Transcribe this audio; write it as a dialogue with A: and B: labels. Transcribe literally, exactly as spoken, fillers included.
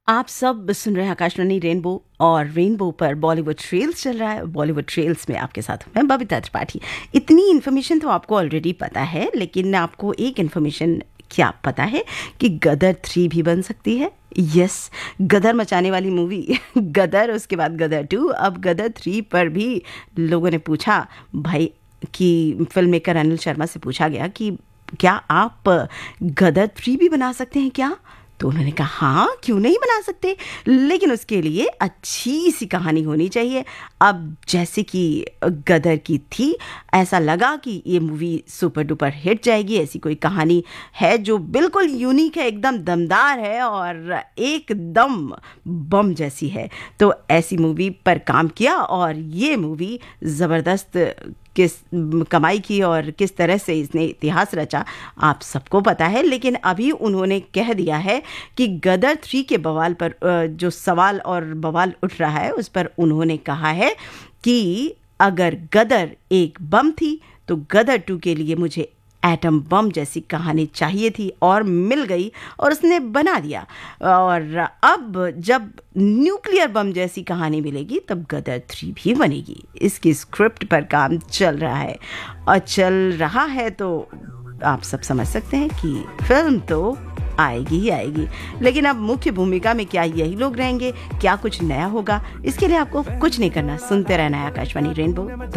A: आप सब सुन रहे हैं आकाशवाणी रेनबो और रेनबो पर बॉलीवुड ट्रेल्स चल रहा है। बॉलीवुड ट्रेल्स में आपके साथ मैं बबीता त्रिपाठी। इतनी इन्फॉर्मेशन तो आपको ऑलरेडी पता है, लेकिन आपको एक इन्फॉर्मेशन क्या पता है कि गदर थ्री भी बन सकती है। यस, गदर मचाने वाली मूवी गदर, उसके बाद गदर टू, अब गदर थ्री पर भी लोगों ने पूछा भाई कि फिल्म मेकर अनिल शर्मा से पूछा गया कि क्या आप गदर थ्री भी बना सकते हैं क्या? तो उन्होंने कहा हाँ, क्यों नहीं बना सकते, लेकिन उसके लिए अच्छी सी कहानी होनी चाहिए। अब जैसे कि गदर की थी, ऐसा लगा कि ये मूवी सुपर डुपर हिट जाएगी। ऐसी कोई कहानी है जो बिल्कुल यूनिक है, एकदम दमदार है और एकदम बम जैसी है। तो ऐसी मूवी पर काम किया और ये मूवी ज़बरदस्त किस कमाई की और किस तरह से इसने इतिहास रचा आप सबको पता है। लेकिन अभी उन्होंने कह दिया है कि गदर थ्री के बवाल पर जो सवाल और बवाल उठ रहा है उस पर उन्होंने कहा है कि अगर गदर एक बम थी तो गदर टू के लिए मुझे एटम बम जैसी कहानी चाहिए थी और मिल गई और उसने बना दिया। और अब जब न्यूक्लियर बम जैसी कहानी मिलेगी तब गदर थ्री भी बनेगी। इसकी स्क्रिप्ट पर काम चल रहा है और चल रहा है तो आप सब समझ सकते हैं कि फिल्म तो आएगी ही आएगी। लेकिन अब मुख्य भूमिका में क्या यही लोग रहेंगे, क्या कुछ नया होगा? इसके लिए आपको कुछ नहीं करना, सुनते रहना है आकाशवाणी रेनबो।